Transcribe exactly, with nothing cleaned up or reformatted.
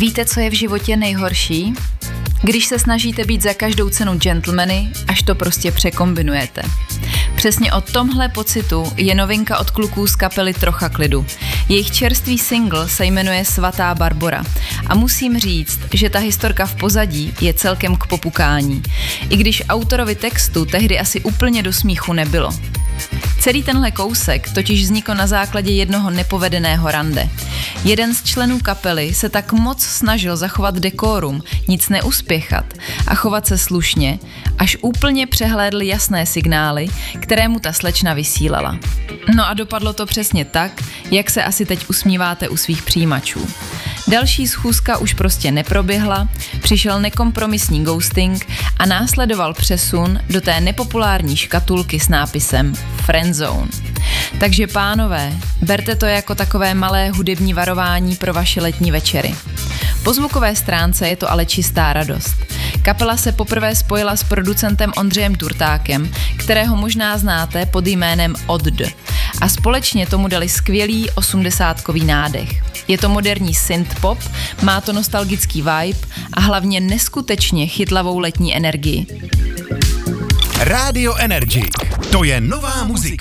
Víte, co je v životě nejhorší? Když se snažíte být za každou cenu gentlemany, až to prostě překombinujete. Přesně o tomhle pocitu je novinka od kluků z kapely Trocha klidu. Jejich čerstvý single se jmenuje Svatá Barbora a musím říct, že ta historka v pozadí je celkem k popukání, i když autorovi textu tehdy asi úplně do smíchu nebylo. Celý tenhle kousek totiž vznikl na základě jednoho nepovedeného rande. Jeden z členů kapely se tak moc snažil zachovat dekorum, nic neuspěchat a chovat se slušně, až úplně přehlédl jasné signály, které mu ta slečna vysílala. No a dopadlo to přesně tak, jak se asi teď usmíváte u svých přijímačů. Další schůzka už prostě neproběhla, přišel nekompromisní ghosting a následoval přesun do té nepopulární škatulky s nápisem Friendzone. Takže pánové, berte to jako takové malé hudební varování pro vaše letní večery. Po zvukové stránce je to ale čistá radost. Kapela se poprvé spojila s producentem Ondřejem Turtákem, kterého možná znáte pod jménem Odd. A společně tomu dali skvělý osmdesátkový nádech. Je to moderní synth-pop, má to nostalgický vibe a hlavně neskutečně chytlavou letní energii. Rádio Energy, to je nová muzika.